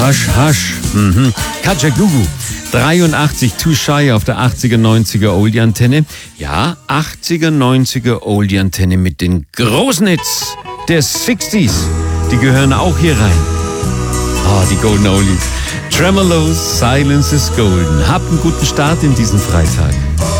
Hush, hush. Kajagoogoo. 83 Too Shy auf der 80er, 90er Oldie-Antenne. Ja, 80er, 90er Oldie-Antenne mit den großen Hits der 60s. Die gehören auch hier rein. Die Golden Oldies. Tremolos, Silence is Golden. Habt einen guten Start in diesen Freitag.